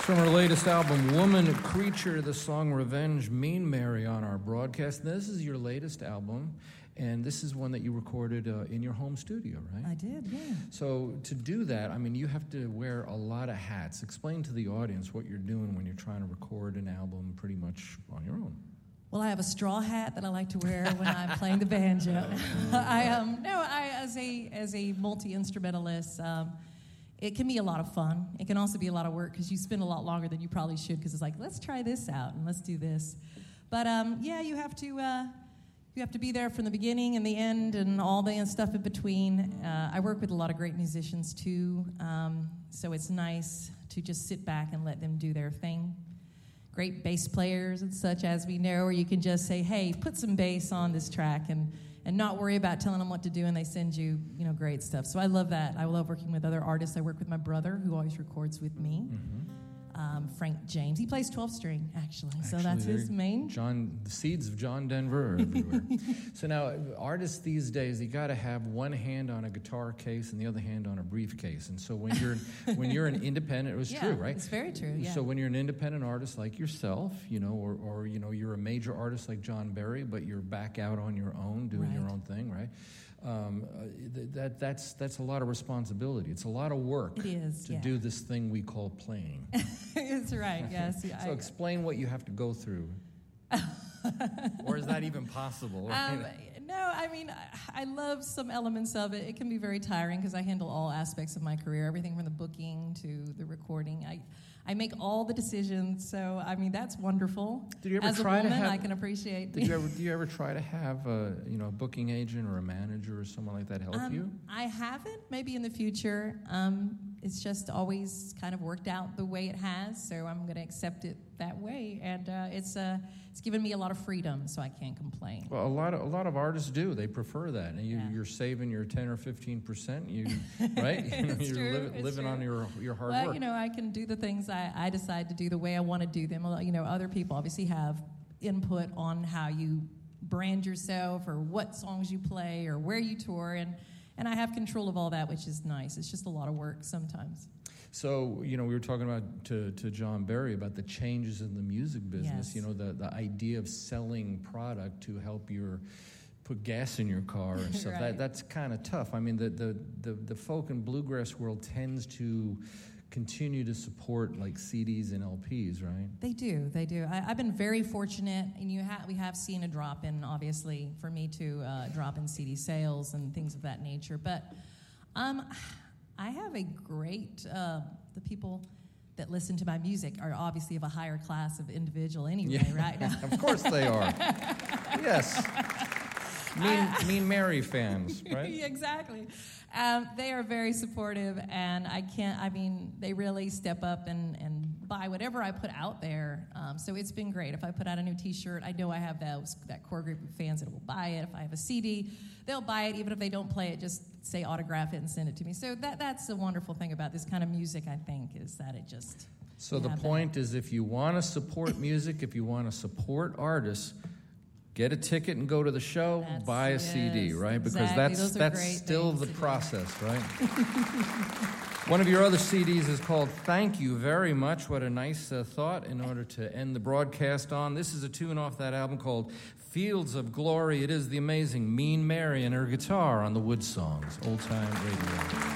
From her latest album, Woman Creature, the song Revenge, Mean Mary on our broadcast. This is your latest album, and this is one that you recorded in your home studio, right? I did, yeah. So to do that, I mean, you have to wear a lot of hats. Explain to the audience what you're doing when you're trying to record an album pretty much on your own. Well, I have a straw hat that I like to wear when I'm playing the banjo. As a multi-instrumentalist, it can be a lot of fun. It can also be a lot of work because you spend a lot longer than you probably should because it's like, let's try this out and let's do this. But you have to be there from the beginning and the end and all the stuff in between. I work with a lot of great musicians too, so it's nice to just sit back and let them do their thing. Great bass players and such, as we know, where you can just say, hey, put some bass on this track and not worry about telling them what to do, and they send you, great stuff. So I love that. I love working with other artists. I work with my brother, who always records with me, Frank James. He plays 12-string, actually, so that's his main. The seeds of John Denver are everywhere. So now, artists these days, you got to have one hand on a guitar case and the other hand on a briefcase. And so when you're an independent, it was true, right? It's very true. Yeah. So when you're an independent artist like yourself, or you're a major artist like John Berry, but you're back out on your own, doing your own thing, right? That's a lot of responsibility. It's a lot of work to do this thing we call playing. It's right, yes. So explain what you have to go through. Or is that even possible? No, I mean, I love some elements of it. It can be very tiring because I handle all aspects of my career, everything from the booking to the recording. I make all the decisions, so I mean that's wonderful. Did you ever As try a woman, to have, I can appreciate. Do you ever try to have a booking agent or a manager or someone like that help you? I haven't. Maybe in the future. It's just always kind of worked out the way it has, so I'm going to accept it that way. And it's given me a lot of freedom, so I can't complain. Well, a lot of artists do. They prefer that, and you're saving your 10 or 15%. Right? You're living on your hard work. Well, I can do the things I decide to do the way I want to do them. Other people obviously have input on how you brand yourself or what songs you play or where you tour, and I have control of all that, which is nice. It's just a lot of work sometimes. So, we were talking about to John Berry about the changes in the music business. Yes. The idea of selling product to help put gas in your car and stuff. Right. That's kind of tough. I mean, the folk and bluegrass world tends to continue to support like CDs and LPs, right? They do. I've been very fortunate, and we have seen a drop in, obviously, for me to drop in CD sales and things of that nature. But I have a great, the people that listen to my music are obviously of a higher class of individual anyway, right? Of course they are. Yes. Mean Mary fans, right? Exactly. They are very supportive, and they really step up and buy whatever I put out there. So it's been great. If I put out a new T-shirt, I know I have that core group of fans that will buy it. If I have a CD, they'll buy it. Even if they don't play it, just say autograph it and send it to me. So that's the wonderful thing about this kind of music, I think, is that it just... So the point is, if you want to support music, if you want to support artists, get a ticket and go to the show, buy a CD, right? Because that's still the process, right? One of your other CDs is called Thank You Very Much. What a nice thought in order to end the broadcast on. This is a tune off that album called Fields of Glory. It is the amazing Mean Mary and her guitar on the Wood Songs, Old Time Radio.